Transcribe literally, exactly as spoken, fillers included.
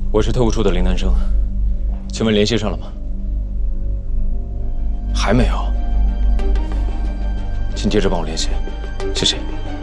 我是特务处的林南生，请问联系上了吗？还没有，请接着帮我联系，谢谢。